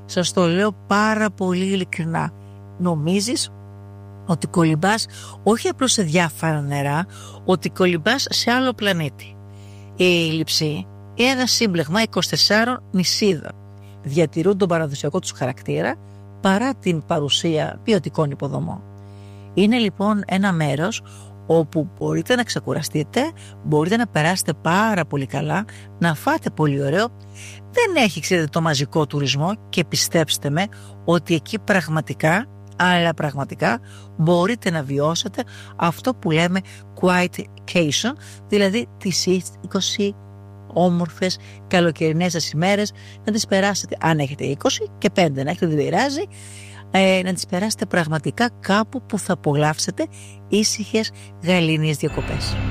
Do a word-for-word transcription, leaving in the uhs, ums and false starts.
Σας το λέω πάρα πολύ ειλικρινά. Νομίζεις ότι κολυμπάς όχι απλώς σε διάφορα νερά, ότι κολυμπάς σε άλλο πλανήτη. Η έλλειψη είναι ένα σύμπλεγμα είκοσι τεσσάρων νησίδων. Διατηρούν τον παραδοσιακό τους χαρακτήρα παρά την παρουσία ποιοτικών υποδομών. Είναι λοιπόν ένα μέρος όπου μπορείτε να ξεκουραστείτε, μπορείτε να περάσετε πάρα πολύ καλά, να φάτε πολύ ωραίο. Δεν έχει, ξέρετε, το μαζικό τουρισμό και πιστέψτε με ότι εκεί πραγματικά, αλλά πραγματικά μπορείτε να βιώσετε αυτό που λέμε quietcation, δηλαδή τις είκοσι όμορφες καλοκαιρινές σας ημέρες να τις περάσετε, αν έχετε είκοσι και πέντε να έχετε, δεν πειράζει, ε, να τις περάσετε πραγματικά κάπου που θα απολαύσετε ήσυχες γαλήνιες διακοπές.